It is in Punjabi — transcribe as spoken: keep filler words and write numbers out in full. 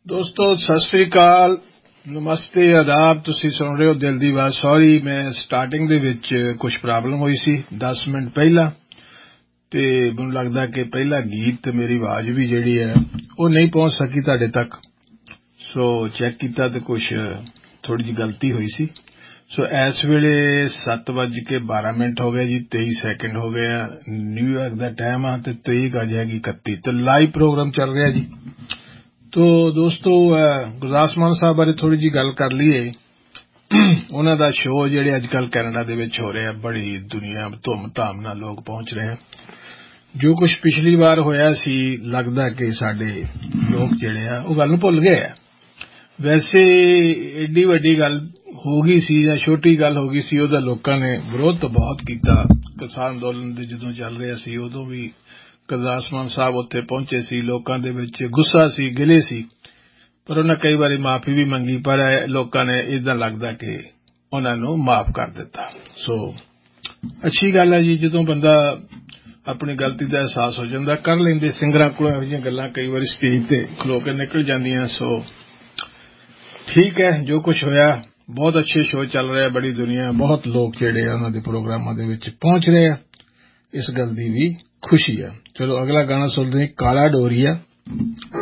ਦੋਸਤੋ ਸਤਿ ਸ੍ਰੀ ਅਕਾਲ, ਨਮਸਤੇ, ਆਦਾਬ। ਤੁਸੀਂ ਸੁਣ ਰਹੇ ਹੋ ਦਿਲ ਦੀ ਆਵਾਜ਼। ਸੌਰੀ, ਮੈਂ ਸਟਾਰਟਿੰਗ ਦੇ ਵਿੱਚ ਕੁਝ ਪ੍ਰੋਬਲਮ ਹੋਈ ਸੀ ਦਸ ਮਿੰਟ ਪਹਿਲਾਂ, ਤੇ ਮੈਨੂੰ ਲੱਗਦਾ ਕਿ ਪਹਿਲਾ ਗੀਤ ਤੇ ਮੇਰੀ ਆਵਾਜ਼ ਵੀ ਜਿਹੜੀ ਹੈ ਉਹ ਨਹੀਂ ਪਹੁੰਚ ਸਕੀ ਤੁਹਾਡੇ ਤੱਕ। ਸੋ ਚੈੱਕ ਕੀਤਾ ਤੇ ਕੁਝ ਥੋੜੀ ਜਿਹੀ ਗਲਤੀ ਹੋਈ ਸੀ। ਸੋ ਇਸ ਵੇਲੇ ਸੱਤ ਵੱਜ ਕੇ ਬਾਰਾਂ ਮਿੰਟ ਹੋ ਗਏ ਜੀ, ਤੇਈ ਸੈਕਿੰਡ ਹੋ ਗਏ ਆ। ਨਿਊਯਾਰਕ ਦਾ ਟਾਈਮ ਆ ਤੇ ਤਰੀਕ ਅੱਜ ਹੈਗੀ ਇਕੱਤੀ ਤੇ ਲਾਈਵ ਪ੍ਰੋਗਰਾਮ ਚੱਲ ਰਿਹਾ ਜੀ। ਤੋ ਦੋਸਤੋ ਗੁਰਦਾਸ ਮਾਨ ਸਾਹਿਬ ਬਾਰੇ ਥੋੜੀ ਜਿਹੀ ਗੱਲ ਕਰ ਲਈਏ। ਉਹਨਾਂ ਦਾ ਸ਼ੋਅ ਜਿਹੜੇ ਅੱਜ ਕੱਲ੍ਹ ਕੈਨੇਡਾ ਦੇ ਵਿੱਚ ਹੋ ਰਿਹਾ, ਬੜੀ ਦੁਨੀਆ ਧੂਮ ਧਾਮ ਨਾਲ ਲੋਕ ਪਹੁੰਚ ਰਹੇ। ਜੋ ਕੁਝ ਪਿਛਲੀ ਵਾਰ ਹੋਇਆ ਸੀ, ਲੱਗਦਾ ਕਿ ਸਾਡੇ ਲੋਕ ਜਿਹੜੇ ਆ ਉਹ ਗੱਲ ਨੂੰ ਭੁੱਲ ਗਏ ਆ। ਵੈਸੇ ਏਡੀ ਵੱਡੀ ਗੱਲ ਹੋ ਗਈ ਸੀ ਜਾਂ ਛੋਟੀ ਗੱਲ ਹੋ ਗਈ ਸੀ, ਉਹਦਾ ਲੋਕਾਂ ਨੇ ਵਿਰੋਧ ਤਾਂ ਬਹੁਤ ਕੀਤਾ। ਕਿਸਾਨ ਅੰਦੋਲਨ ਦੇ ਜਦੋਂ ਚੱਲ ਰਿਹਾ ਸੀ ਉਦੋਂ ਵੀ ਗੁਰਦਾਸ ਮਾਨ ਸਾਹਿਬ ਉੱਥੇ ਪਹੁੰਚੇ ਸੀ। ਲੋਕਾਂ ਦੇ ਵਿੱਚ ਗੁੱਸਾ ਸੀ, ਗਿਲੇ ਸੀ, ਪਰ ਉਹਨਾਂ ਕਈ ਵਾਰੀ ਮਾਫੀ ਵੀ ਮੰਗੀ, ਪਰ ਲੋਕਾਂ ਨੇ ਏਦਾਂ ਲੱਗਦਾ ਕਿ ਉਹਨਾਂ ਨੂੰ ਮਾਫ ਕਰ ਦਿੱਤਾ। ਸੋ ਅੱਛੀ ਗੱਲ ਹੈ ਜੀ, ਜਦੋਂ ਬੰਦਾ ਆਪਣੀ ਗਲਤੀ ਦਾ ਅਹਿਸਾਸ ਹੋ ਜਾਂਦਾ, ਕਰ ਲੈਂਦੇ। ਸਿੰਗਰਾਂ ਕੋਲੋਂ ਇਹੋ ਜਿਹੀਆਂ ਗੱਲਾਂ ਕਈ ਵਾਰੀ ਸਟੇਜ ਤੇ ਖਲੋ ਕੇ ਨਿਕਲ ਜਾਂਦੀਆਂ। ਸੋ ਠੀਕ ਹੈ, ਜੋ ਕੁਝ ਹੋਇਆ। ਬਹੁਤ ਅੱਛੇ ਸ਼ੋਅ ਚੱਲ ਰਿਹਾ, ਬੜੀ ਦੁਨੀਆ, ਬਹੁਤ ਲੋਕ ਜਿਹੜੇ ਆ ਉਹਨਾਂ ਦੇ ਪ੍ਰੋਗਰਾਮਾਂ ਦੇ ਵਿੱਚ ਪਹੁੰਚ ਰਹੇ ਆ। ਇਸ ਗੱਲ ਦੀ ਵੀ ਖੁਸ਼ੀ ਹੈ। ਚਲੋ ਅਗਲਾ ਗਾਣਾ ਸੁਣਦੇ ਹਾਂ, ਕਾਲਾ ਡੋਰੀਆ।